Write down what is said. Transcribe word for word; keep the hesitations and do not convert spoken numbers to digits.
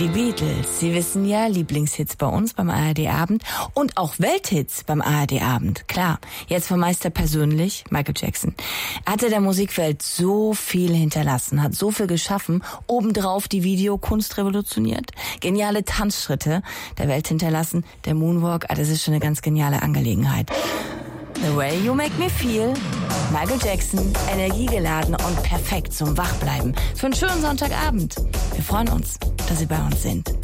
Die Beatles, Sie wissen ja, Lieblingshits bei uns beim A R D-Abend und auch Welthits beim A R D-Abend. Klar, jetzt vom Meister persönlich, Michael Jackson. Er hatte der Musikwelt so viel hinterlassen, hat so viel geschaffen, obendrauf die Videokunst revolutioniert, geniale Tanzschritte der Welt hinterlassen, der Moonwalk, ah, das ist schon eine ganz geniale Angelegenheit. The Way You Make Me Feel, Michael Jackson, energiegeladen und perfekt zum Wachbleiben für einen schönen Sonntagabend. Wir freuen uns, dass Sie bei uns sind.